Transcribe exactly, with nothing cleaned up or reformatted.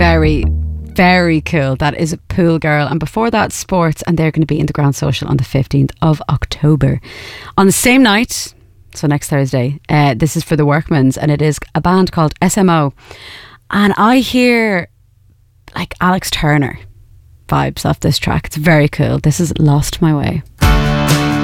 Very, very cool. That is a Pool Girl. And before that, Sports, and they're going to be in the Grand Social on the fifteenth of October. On the same night, so next Thursday, uh, this is for the Workmans, and it is a band called S M O. And I hear like Alex Turner vibes off this track. It's very cool. This is Lost My Way.